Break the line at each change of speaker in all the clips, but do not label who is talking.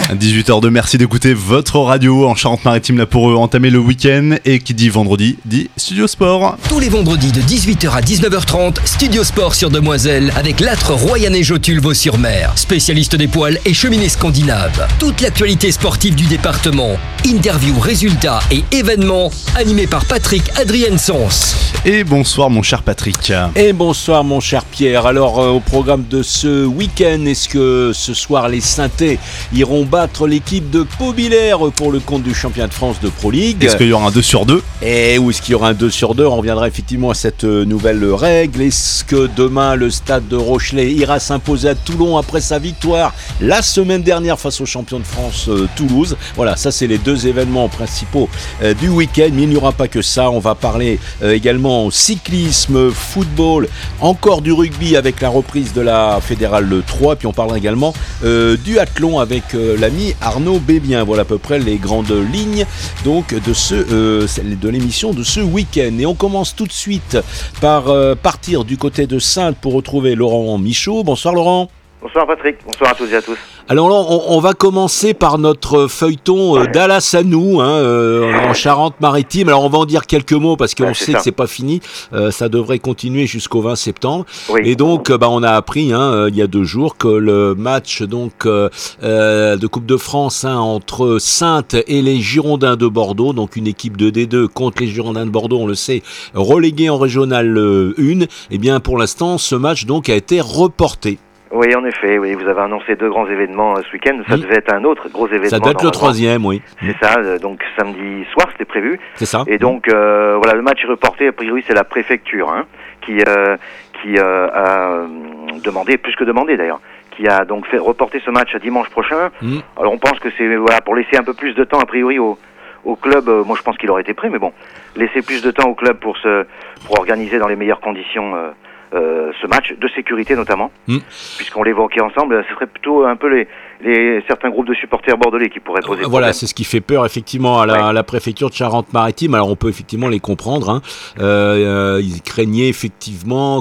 18h02, merci d'écouter votre radio en Charente-Maritime là pour entamer le week-end. Et qui dit vendredi, dit Studio Sport.
Tous les vendredis de 18h à 19h30, Studio Sport sur Demoiselle avec l'âtre Royanais Jotul Vaux-sur-Mer, spécialiste des poils et cheminées scandinaves. Toute l'actualité sportive du département, interviews, résultats et événements, animés par Patrick Adriensons.
Et bonsoir mon cher Patrick.
Et bonsoir mon cher Pierre. Alors au programme de ce week-end, est-ce que ce soir les Saintais iront battre l'équipe de Pau-Billère pour le compte du championnat de France de Pro League?
Est-ce qu'il y aura un 2 sur 2?
Et où est-ce qu'il y aura un 2 sur 2? On reviendra effectivement à cette nouvelle règle. Est-ce que demain le stade de Rochelet ira s'imposer à Toulon après sa victoire la semaine dernière face au champion de France Toulouse? Voilà, ça c'est les deux événements principaux du week-end, mais il n'y aura pas que ça. On va parler également cyclisme, football, encore du rugby avec la reprise de la Fédérale 3, puis on parlera également du athlon avec l'ami Arnaud Bébien. Voilà à peu près les grandes lignes donc de l'émission de ce week-end. Et on commence tout de suite par partir du côté de Saintes pour retrouver Laurent Michaud. Bonsoir Laurent.
Bonsoir Patrick, bonsoir à toutes et à tous.
Alors là, on va commencer par notre feuilleton Dallas à nous, en Charente-Maritime. Alors on va en dire quelques mots parce qu'on sait que c'est pas fini. Ça devrait continuer jusqu'au 20 septembre. Oui. Et donc, on a appris il y a 2 jours que le match de Coupe de France entre Saintes et les Girondins de Bordeaux, donc une équipe de D2 contre les Girondins de Bordeaux, on le sait, relégué en Régional 1. Eh bien, pour l'instant, ce match donc a été reporté.
Oui, en effet, oui, vous avez annoncé 2 grands événements ce week-end. Ça devait être un autre gros événement.
Ça doit être le 3e, oui.
C'est ça, donc samedi soir, c'était prévu.
C'est ça.
Et donc, voilà, le match est reporté. A priori, c'est la préfecture qui a demandé, plus que demandé d'ailleurs, qui a donc fait reporter ce match à dimanche prochain. Alors, on pense que c'est pour laisser un peu plus de temps, a priori, au club. Moi, je pense qu'il aurait été prêt, mais bon, laisser plus de temps au club pour organiser dans les meilleures conditions ce match de sécurité notamment, puisqu'on l'évoquait ensemble, ce serait plutôt un peu certains groupes de supporters bordelais qui pourraient poser problème.
Voilà, c'est ce qui fait peur effectivement à la préfecture de Charente-Maritime. Alors on peut effectivement les comprendre. Ils craignaient effectivement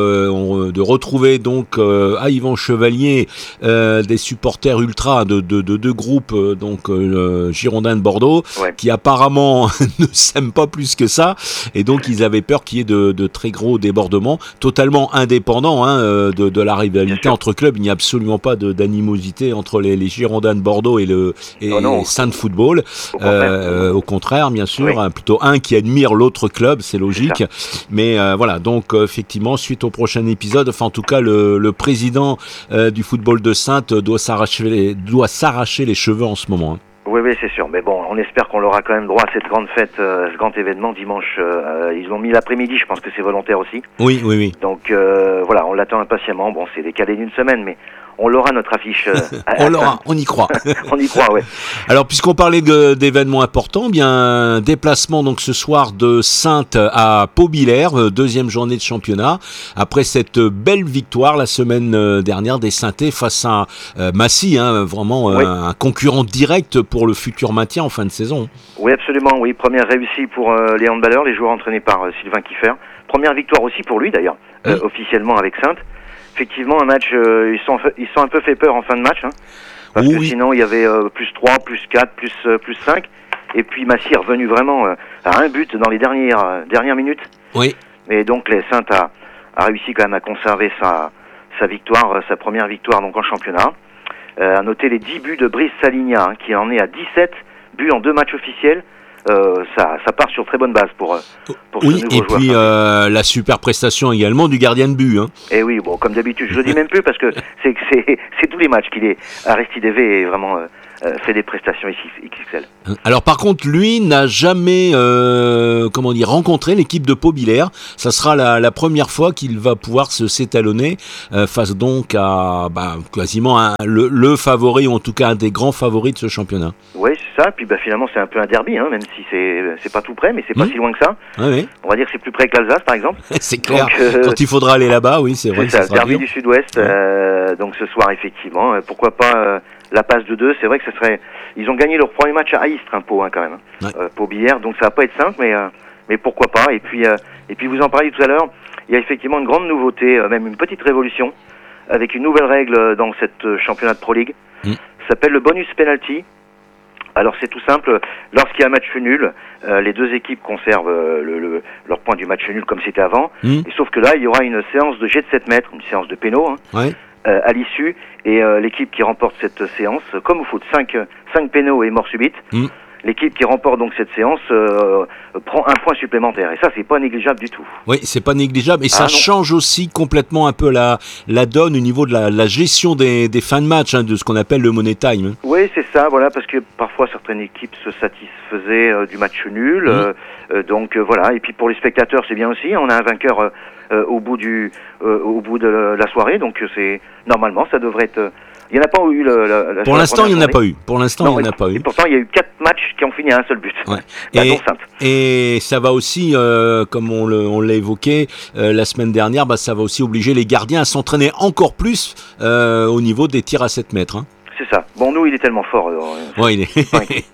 de retrouver donc à Yvan Chevalier des supporters ultra de 2 groupes Girondins de Bordeaux, qui apparemment ne s'aiment pas plus que ça, et donc ils avaient peur qu'il y ait de très gros débordements, totalement indépendants de la rivalité entre clubs. Il n'y a absolument pas d'animosité entre les Girondins de Bordeaux et Saintes Football. Au contraire, bien sûr, plutôt un qui admire l'autre club, c'est logique. Mais voilà, donc effectivement, suite au prochain épisode, enfin en tout cas, le président du football de Saintes doit s'arracher les cheveux en ce moment.
Oui, c'est sûr. Mais bon, on espère qu'on aura quand même droit à cette grande fête, ce grand événement dimanche. Ils l'ont mis l'après-midi, je pense que c'est volontaire aussi. Oui. Donc voilà, on l'attend impatiemment. Bon, c'est décalé d'1 semaine, mais on l'aura notre affiche.
On y croit.
On y croit, ouais.
Alors, puisqu'on parlait d'événements importants, bien déplacement donc ce soir de Saintes à Pau-Billère, 2e journée de championnat, après cette belle victoire la semaine dernière des Saintais face à Massy, vraiment un concurrent direct pour le futur maintien en fin de saison. Oui,
absolument. Oui, première réussie pour les handballeurs, les joueurs entraînés par Sylvain Kiffer. Première victoire aussi pour lui d'ailleurs, officiellement avec Saintes. Effectivement, un match, ils sont un peu fait peur en fin de match, parce que sinon il y avait plus 3, plus 4, plus 5, et puis Massy est revenu vraiment à un but dans les dernières minutes. Oui. Mais donc les Saintes a réussi quand même à conserver sa victoire, sa première victoire donc en championnat. À noter les 10 buts de Brice Saligna, qui en est à 17 buts en 2 matchs officiels. Ça part sur très bonne base pour ce nouveau joueur.
Et puis la super prestation également du gardien de but.
Et oui, bon, comme d'habitude, je le dis même plus parce que c'est tous les matchs qu'il est Aristide Evé et vraiment fait des prestations XXL.
Alors par contre, lui n'a jamais rencontré l'équipe de Pau-Billère. Ça sera la première fois qu'il va pouvoir s'étalonner face donc à quasiment le favori, ou en tout cas un des grands favoris de ce championnat.
Oui, c'est ça. Puis finalement, c'est un peu un derby, même si c'est pas tout près, mais c'est pas si loin que ça. Oui. On va dire que c'est plus près que l'Alsace, par exemple.
C'est clair. Donc, quand il faudra aller là-bas, oui, c'est vrai.
C'est ça, derby du Sud-Ouest. Donc ce soir, effectivement, pourquoi pas la passe de 2. C'est vrai que ce serait. Ils ont gagné leur premier match à Istres, Pau, quand même. Pau-Billère, donc ça va pas être simple, mais pourquoi pas. Et puis vous en parliez tout à l'heure. Il y a effectivement une grande nouveauté, même une petite révolution, avec une nouvelle règle dans cette championnat de Pro League. Ça s'appelle le bonus penalty. Alors c'est tout simple, lorsqu'il y a un match nul, les deux équipes conservent leur point du match nul comme c'était avant, et sauf que là il y aura une séance de jet de 7 mètres, une séance de péno à l'issue, et l'équipe qui remporte cette séance, comme au foot, 5 pénaux et mort subite, l'équipe qui remporte donc cette séance prend un point supplémentaire, et ça c'est pas négligeable du tout.
Oui, c'est pas négligeable, et ça change aussi complètement un peu la donne au niveau de la gestion des fins de match, de ce qu'on appelle le money time.
Oui, c'est ça, voilà, parce que parfois certaines équipes se satisfaisaient du match nul, donc voilà, et puis pour les spectateurs c'est bien aussi, on a un vainqueur au bout de la soirée, donc c'est normalement ça devrait être... Il n'y en a pas eu
Pour l'instant, il n'y en a pas eu. Pour l'instant, il n'y en a pas eu.
Et pourtant, il y a eu 4 matchs qui ont fini à un seul but.
Ouais. Et ça va aussi, comme on l'a évoqué la semaine dernière, ça va aussi obliger les gardiens à s'entraîner encore plus au niveau des tirs à 7 mètres. Hein.
C'est ça. Bon, nous, il est tellement fort.
Ouais, il est.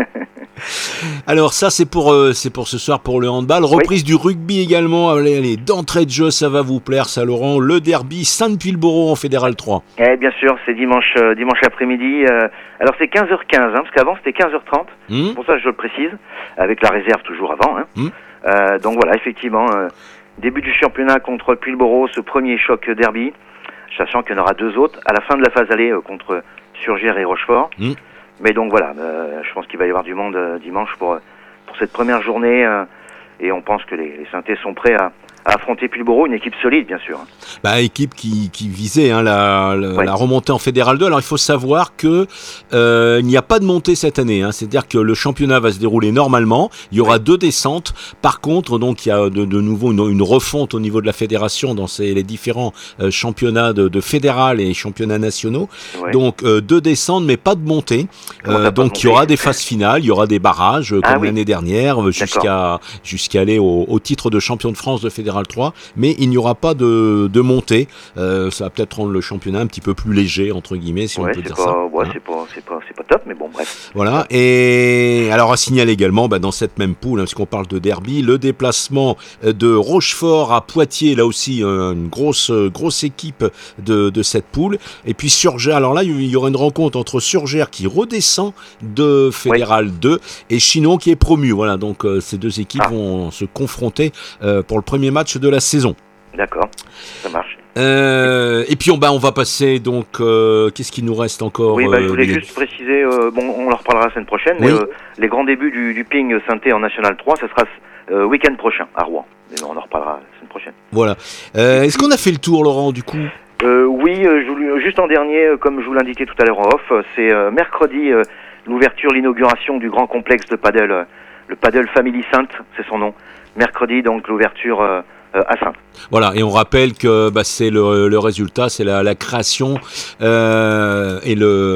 Alors ça c'est pour ce soir pour le handball. Reprise du rugby également. Allez, d'entrée de jeu, ça va vous plaire, ça Laurent. Le derby Sainte-Pulboro en Fédéral 3.
Bien sûr, c'est dimanche après-midi. Alors c'est 15h15, parce qu'avant c'était 15h30. Pour ça je le précise, avec la réserve toujours avant. Donc voilà, effectivement, début du championnat contre Pulboro, ce premier choc derby, sachant qu'il y en aura 2 autres à la fin de la phase aller contre Surgères et Rochefort. Mais donc voilà, je pense qu'il va y avoir du monde dimanche pour cette première journée et on pense que les Saintais sont prêts à affronter Pulboro, une équipe solide bien sûr.
Équipe qui visait la remontée en Fédéral 2. Alors il faut savoir que il n'y a pas de montée cette année, c'est-à-dire que le championnat va se dérouler normalement, il y aura 2 descentes. Par contre, donc il y a de nouveau une refonte au niveau de la fédération dans les différents championnats de fédéral et championnats nationaux. Donc 2 descentes mais pas de montée. Donc il y aura des phases finales, il y aura des barrages comme l'année dernière jusqu'à aller au titre de champion de France de Fédéral 3, mais il n'y aura pas de montée. Ça va peut-être rendre le championnat un petit peu plus léger entre guillemets, si on peut dire ça.
C'est pas top, mais bon, bref.
Voilà. Et alors à signaler également, dans cette même poule, puisqu'on parle de derby, le déplacement de Rochefort à Poitiers, là aussi une grosse équipe de cette poule. Et puis Surgères. Alors là, il y aura une rencontre entre Surgères qui redescend de Fédéral 2 et Chinon qui est promu. Voilà. Donc ces 2 équipes vont se confronter pour le premier match de la saison.
D'accord, ça marche.
Et puis on va passer donc qu'est-ce qu'il nous reste encore?
Oui, je voulais juste préciser, on en reparlera la semaine prochaine, mais les grands débuts du ping Saintais en National 3, ça sera week-end prochain à Rouen. Mais on en reparlera la semaine prochaine.
Voilà. Est-ce qu'on a fait le tour, Laurent, du coup?
Oui, juste en dernier, comme je vous l'indiquais tout à l'heure en off, c'est mercredi l'ouverture, l'inauguration du grand complexe de paddle, le Paddle Family Sainte, c'est son nom. Mercredi, donc l'ouverture à Sainte.
Voilà, et on rappelle que c'est le résultat, c'est la création et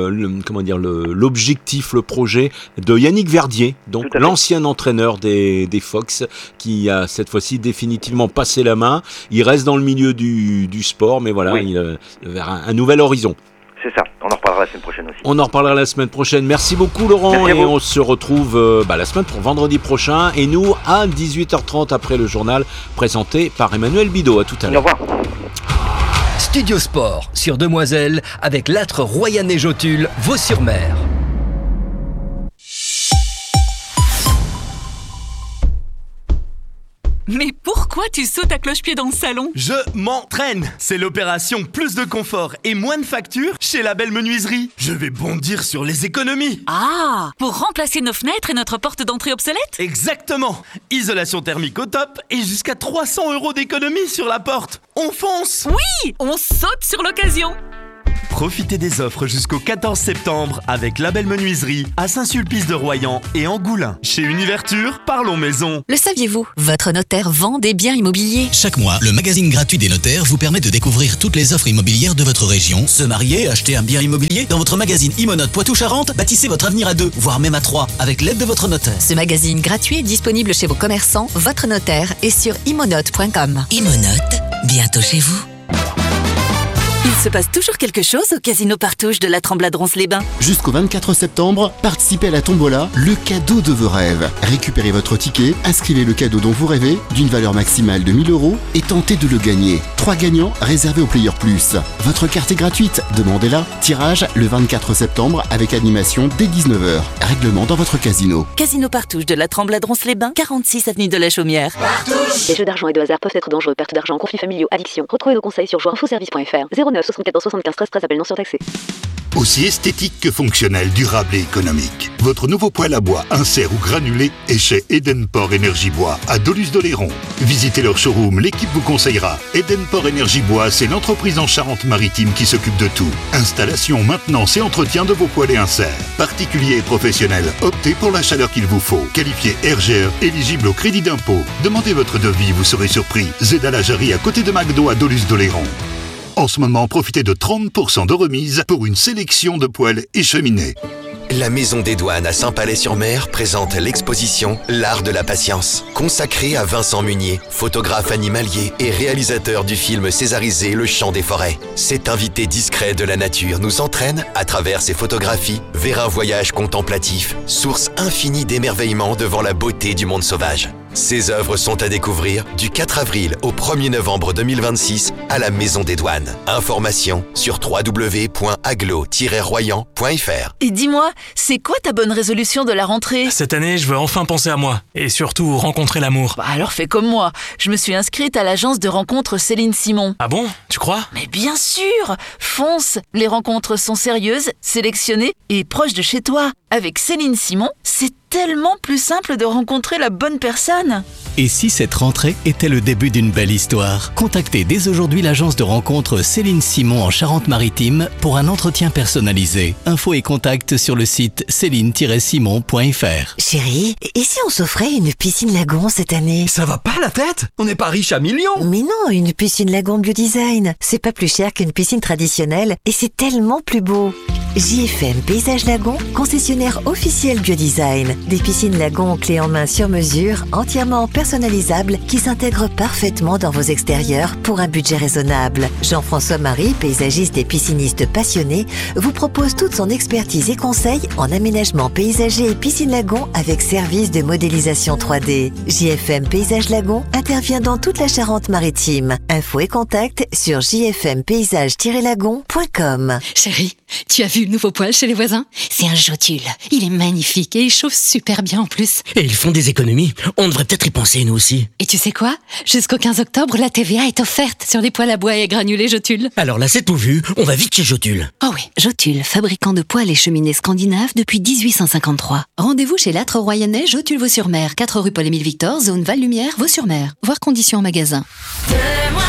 l'objectif, le projet de Yannick Verdier, donc l'ancien entraîneur des Fox, qui a cette fois-ci définitivement passé la main. Il reste dans le milieu du sport, mais voilà, il vers un nouvel horizon.
C'est ça, on en reparlera la semaine prochaine aussi.
On en reparlera la semaine prochaine. Merci beaucoup Laurent. Et on se retrouve la semaine vendredi prochain. Et nous à 18h30 après le journal présenté par Emmanuel Bidot. À tout à l'heure.
Au revoir.
Studio Sport sur Demoiselle avec l'âtre Royanais Jotule Vaux-sur-Mer.
Mais pourquoi tu sautes à cloche-pied dans le salon?
Je m'entraîne. C'est l'opération plus de confort et moins de factures chez La Belle Menuiserie. Je vais bondir sur les économies.
Ah, pour remplacer nos fenêtres et notre porte d'entrée obsolète?
Exactement. Isolation thermique au top et jusqu'à 300 € d'économie sur la porte. On fonce.
Oui, on saute sur l'occasion.
Profitez des offres jusqu'au 14 septembre avec La Belle Menuiserie à Saint-Sulpice-de-Royan et Angoulins. Chez Univerture, parlons maison.
Le saviez-vous? Votre notaire vend des biens immobiliers.
Chaque mois, le magazine gratuit des notaires vous permet de découvrir toutes les offres immobilières de votre région. Se marier, acheter un bien immobilier. Dans votre magazine Imonote Poitou-Charentes, bâtissez votre avenir à 2, voire même à 3, avec l'aide de votre notaire.
Ce magazine gratuit est disponible chez vos commerçants, votre notaire et sur imonote.com.
Imonote, bientôt chez vous.
Il se passe toujours quelque chose au Casino Partouche de la Tremblade-Ronce-les-Bains.
Jusqu'au 24 septembre, participez à la tombola, le cadeau de vos rêves. Récupérez votre ticket, inscrivez le cadeau dont vous rêvez, d'une valeur maximale de 1 000 € et tentez de le gagner. 3 gagnants réservés au Player Plus. Votre carte est gratuite, demandez-la. Tirage le 24 septembre avec animation dès 19h. Règlement dans votre casino.
Casino Partouche de la Tremblade-Ronce-les-Bains, 46 avenue de la Chaumière.
Partouche. Les jeux d'argent et de hasard peuvent être dangereux. Perte d'argent, conflits familiaux, addiction. Retrouvez nos conseils sur joueurinfoservice.fr. 09 74 75 13 13, appel non surtaxé.
Aussi esthétique que fonctionnel, durable et économique. Votre nouveau poêle à bois, insert ou granulé est chez Edenport Énergie Bois à Doluce-d'Oléron. Visitez leur showroom, l'équipe vous conseillera. Edenport Énergie Bois, c'est l'entreprise en Charente-Maritime qui s'occupe de tout. Installation, maintenance et entretien de vos poêles et inserts. Particuliers et professionnels, optez pour la chaleur qu'il vous faut. Qualifié RGE, éligible au crédit d'impôt. Demandez votre devis, vous serez surpris. Zeda la Jarry à côté de McDo à Doluce-d'Oléron. En ce moment, profitez de 30% de remise pour une sélection de poêles et cheminées.
La Maison des Douanes à Saint-Palais-sur-Mer présente l'exposition L'Art de la Patience, consacrée à Vincent Munier, photographe animalier et réalisateur du film césarisé Le Chant des Forêts. Cet invité discret de la nature nous entraîne, à travers ses photographies, vers un voyage contemplatif, source infinie d'émerveillement devant la beauté du monde sauvage. Ces œuvres sont à découvrir du 4 avril au 1er novembre 2026 à la Maison des Douanes. Informations sur www.aglo-royan.fr.
Et dis-moi, c'est quoi ta bonne résolution de la rentrée ?
Cette année, je veux enfin penser à moi. Et surtout, rencontrer l'amour.
Bah alors fais comme moi. Je me suis inscrite à l'agence de rencontres Céline Simon.
Ah bon ? Tu crois ?
Mais bien sûr ! Fonce ! Les rencontres sont sérieuses, sélectionnées et proches de chez toi. Avec Céline Simon, c'est tellement plus simple de rencontrer la bonne personne.
Et si cette rentrée était le début d'une belle histoire ? Contactez dès aujourd'hui l'agence de rencontre Céline Simon en Charente-Maritime pour un entretien personnalisé. Infos et contacts sur le site céline-simon.fr.
Chérie, et si on s'offrait une piscine lagon cette année ?
Ça va pas la tête ? On n'est pas riche à millions.
Mais non, une piscine lagon Biodesign. C'est pas plus cher qu'une piscine traditionnelle et c'est tellement plus beau. JFM Paysage Lagon, concessionnaire officiel Biodesign. Des piscines lagon clés en main sur mesure, entièrement personnalisables, qui s'intègrent parfaitement dans vos extérieurs pour un budget raisonnable. Jean-François Marie, paysagiste et pisciniste passionné, vous propose toute son expertise et conseils en aménagement paysager et piscine lagon avec service de modélisation 3D. JFM Paysage Lagon intervient dans toute la Charente-Maritime. Infos et contacts sur jfmpaysages-lagon.com.
Chérie, tu as vu le nouveau poêle chez les voisins ? C'est un Jotule. Il est magnifique et il chauffe super bien en plus.
Et ils font des économies. On devrait peut-être y penser nous aussi.
Et tu sais quoi ? Jusqu'au 15 octobre, la TVA est offerte sur les poêles à bois et granulés Jotule.
Alors là, c'est tout vu. On va vite chez Jotule.
Oh oui, Jotule, fabricant de poêles et cheminées scandinaves depuis 1853. Rendez-vous chez l'âtre royannais Jotule-Vaux-sur-Mer, 4 rue Paul-Émile Victor, zone Val-Lumière, Vaux-sur-Mer. Voir conditions en magasin.